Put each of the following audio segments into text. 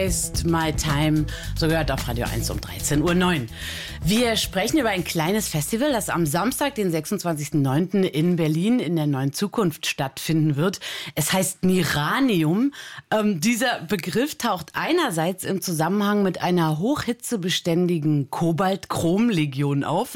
Waste My Time, so gehört auf Radio 1 um 13:09 Uhr. Wir sprechen über ein kleines Festival, das am Samstag, den 26.09. in Berlin in der Neuen Zukunft stattfinden wird. Es heißt Niranium. Dieser Begriff taucht einerseits im Zusammenhang mit einer hochhitzebeständigen Kobalt-Chrom-Legierung auf,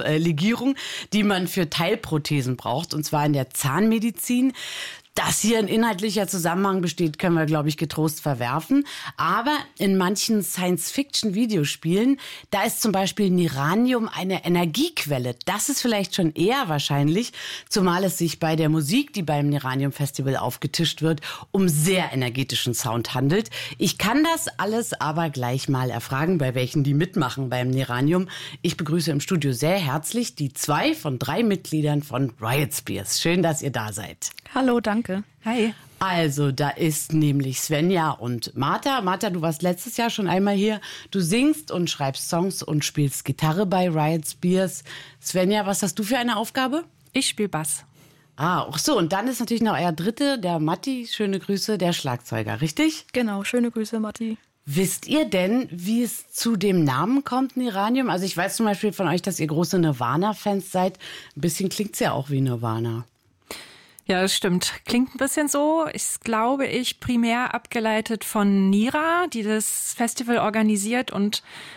die man für Teilprothesen braucht, und zwar in der Zahnmedizin. Dass hier ein inhaltlicher Zusammenhang besteht, können wir, glaube ich, getrost verwerfen. Aber in manchen Science-Fiction-Videospielen, da ist zum Beispiel Niranium eine Energiequelle. Das ist vielleicht schon eher wahrscheinlich, zumal es sich bei der Musik, die beim Niranium-Festival aufgetischt wird, um sehr energetischen Sound handelt. Ich kann das alles aber gleich mal erfragen, bei welchen die mitmachen beim Niranium. Ich begrüße im Studio sehr herzlich die 2 von 3 Mitgliedern von Riot Spears. Schön, dass ihr da seid. Hallo, danke. Hi. Also, da ist nämlich Svenja und Martha. Martha, du warst letztes Jahr schon einmal hier. Du singst und schreibst Songs und spielst Gitarre bei Riot Spears. Svenja, was hast du für eine Aufgabe? Ich spiele Bass. Ach so, und dann ist natürlich noch euer Dritte, der Matti, schöne Grüße, der Schlagzeuger, richtig? Genau, schöne Grüße, Matti. Wisst ihr denn, wie es zu dem Namen kommt, Niranium? Also ich weiß zum Beispiel von euch, dass ihr große Nirvana-Fans seid. Ein bisschen klingt's ja auch wie Nirvana. Ja, das stimmt. Klingt ein bisschen so. Ist, glaube ich, primär abgeleitet von Nira, die das Festival organisiert und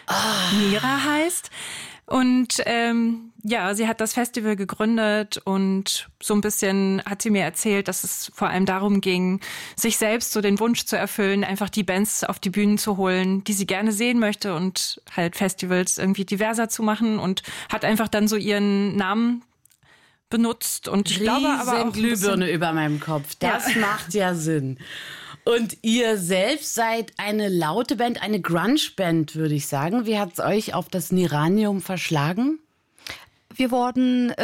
Nira heißt. Und sie hat das Festival gegründet und so ein bisschen hat sie mir erzählt, dass es vor allem darum ging, sich selbst so den Wunsch zu erfüllen, einfach die Bands auf die Bühnen zu holen, die sie gerne sehen möchte und halt Festivals irgendwie diverser zu machen, und hat einfach dann so ihren Namen benutzt. Und ich glaube aber auch Glühbirne über meinem Kopf. Das macht ja Sinn. Und ihr selbst seid eine laute Band, eine Grunge-Band, würde ich sagen. Wie hat es euch auf das Niranium verschlagen? Wir wurden